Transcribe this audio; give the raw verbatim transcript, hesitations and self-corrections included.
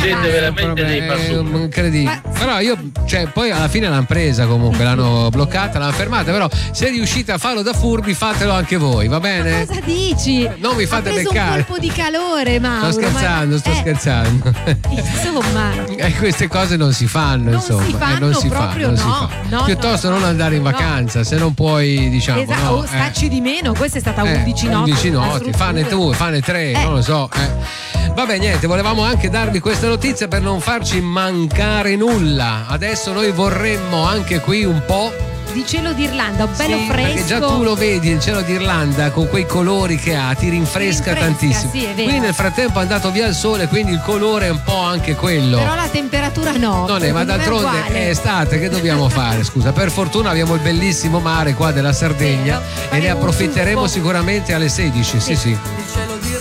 Siete veramente Vabbè, dei è bastardi. incredibile. Però io, cioè, poi alla fine l'hanno presa comunque, l'hanno bloccata, l'hanno fermata. Però se riuscite a farlo da furbi, fatelo anche voi, va bene? Cosa dici? Non mi fate ha preso beccare. un colpo di calore, Mauro. Sto scherzando, ma... sto eh, scherzando. Insomma. E queste cose non si fanno, Non insomma. si fanno eh, non si fa, proprio non no. si fa. No, Piuttosto no, non andare in no. vacanza, se non puoi, diciamo. Esatto, no, oh, stacci eh. di meno. Questa è stata Eh, undici notti. undici la noti, struttura. fanne tu, fanne tre, Eh. non lo so. Eh. Vabbè, niente, volevamo anche darvi questa notizia per non farci mancare nulla. Adesso noi vorremmo anche qui un po' di cielo d'Irlanda, bello sì, fresco. perché già tu lo vedi il cielo d'Irlanda con quei colori che ha, ti rinfresca, Ti rinfresca, tantissimo. sì, è vero. Qui nel frattempo è andato via il sole, quindi il colore è un po' anche quello. Però la temperatura no. Non è, ma d'altronde uguale. è estate, che dobbiamo fare? Scusa, per fortuna abbiamo il bellissimo mare qua della Sardegna Vero, e ne faremo un approfitteremo tuffo. sicuramente alle sedici. Sì, sì. Il cielo